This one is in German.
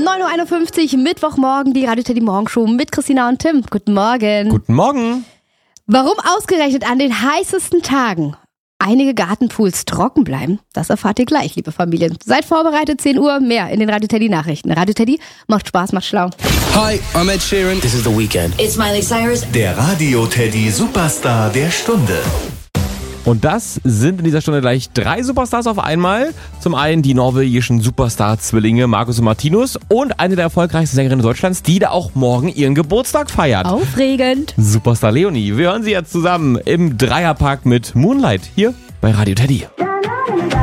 9.51 Uhr, Mittwochmorgen, die Radio Teddy Morgenshow mit Christina und Tim. Guten Morgen. Guten Morgen. Warum ausgerechnet an den heißesten Tagen einige Gartenpools trocken bleiben, das erfahrt ihr gleich, liebe Familien. Seid vorbereitet, 10 Uhr, mehr in den Radio Teddy Nachrichten. Radio Teddy macht Spaß, macht schlau. Hi, I'm Ed Sheeran. This is The Weeknd. It's Miley Cyrus. Der Radio Teddy Superstar der Stunde. Und das sind in dieser Stunde gleich 3 Superstars auf einmal. Zum einen die norwegischen Superstar-Zwillinge Markus und Martinus und eine der erfolgreichsten Sängerinnen Deutschlands, die da auch morgen ihren Geburtstag feiert. Aufregend. Superstar Leonie. Wir hören sie jetzt zusammen im Dreierpack mit Moonlight hier bei Radio Teddy.